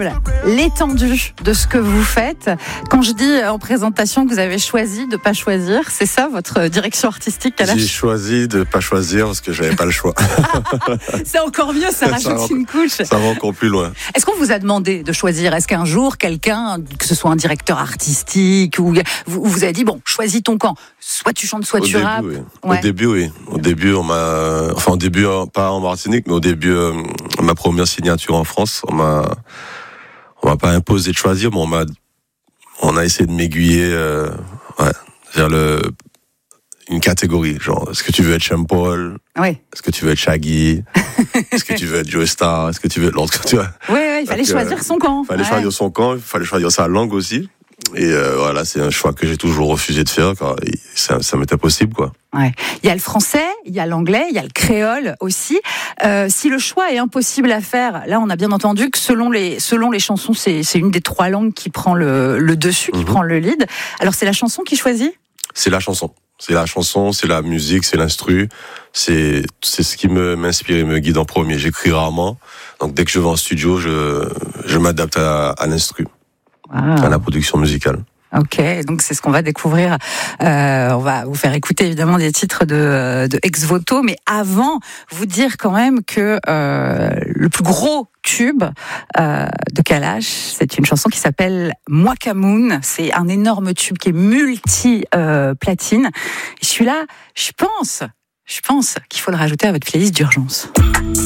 incroyable, l'étendue de ce que vous faites. Quand je dis en présentation que vous avez choisi de ne pas choisir, c'est ça votre direction artistique à la... J'ai choisi de ne pas choisir parce que je n'avais pas le choix. C'est encore mieux, ça rajoute une couche. Ça va encore plus loin. Est-ce qu'on vous a demandé de choisir? Est-ce qu'un jour, quelqu'un, que ce soit un directeur artistique, ou vous a dit, bon, choisis ton camp, soit tu chantes, soit tu rappes? Oui. Ouais. Au début, oui. Au début, pas en Martinique, mais au début, ma première signature en France, on m'a pas imposé de choisir, mais on a essayé de m'aiguiller vers une catégorie, genre, est-ce que tu veux être Sean Paul? Oui. Est-ce que tu veux être Shaggy? Est-ce que tu veux être Joe Star? Est-ce que tu veux être l'autre? Oui, il fallait choisir son camp. Il fallait choisir son camp, il fallait choisir sa langue aussi. Et voilà, c'est un choix que j'ai toujours refusé de faire, car ça m'était possible, quoi. Ouais. Il y a le français, il y a l'anglais, il y a le créole aussi. Si le choix est impossible à faire, là on a bien entendu que selon les chansons, c'est une des trois langues qui prend le dessus, qui prend le lead. Alors c'est la chanson qui choisit? C'est la chanson. C'est la chanson, c'est la musique, c'est l'instru. C'est ce qui m'inspire et me guide en premier. J'écris rarement, donc dès que je vais en studio, je m'adapte à l'instru, à la production musicale. Ok, donc c'est ce qu'on va découvrir. On va vous faire écouter évidemment des titres de Ex Voto, mais avant, vous dire quand même que le plus gros tube de Kalash, c'est une chanson qui s'appelle Mwakamoun. C'est un énorme tube qui est multi-platine. Et celui-là, je pense qu'il faut le rajouter à votre playlist d'urgence.